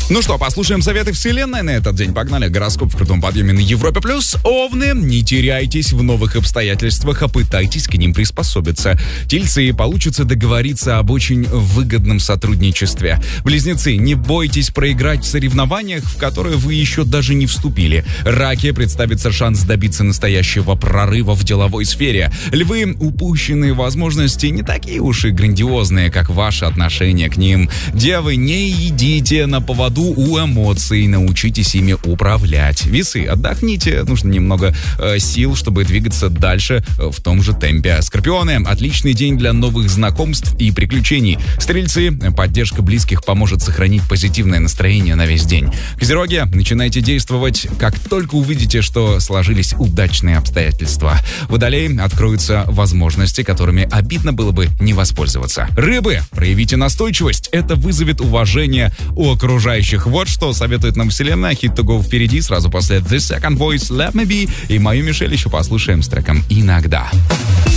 Ну что, послушаем советы вселенной на этот день. Погнали. Гороскоп в крутом подъеме на Европе+. Овны, не теряйтесь в новых обстоятельствах, а пытайтесь к ним приспособиться. Тельцы, получится договориться об очень выгодном сотрудничестве. Близнецы, не бойтесь проиграть в соревнованиях, в которые вы еще даже не вступили. Раки, представится шанс добиться настоящего прорыва в деловой сфере. Львы, упущенные возможности не такие уж и грандиозные, как ваше отношение к ним. Девы, не идите на поводу у эмоций, научитесь ими управлять. Весы, отдохните, нужно немного сил, чтобы двигаться дальше в том же темпе. Скорпионы, отличный день для новых знакомств и приключений. Стрельцы, поддержка близких поможет сохранить позитивное настроение на весь день. Козероги, начинайте действовать, как только увидите, что сложились удачные обстоятельства. Водолеи, откроются возможности, которыми обидно было бы не воспользоваться. Рыбы, проявите настойчивость, это вызовет уважение у окружающих. Вот что советует нам вселенная. Hit to go впереди, сразу после The Second Voice, Let Me Be. И мою Мишель еще послушаем с треком «Иногда».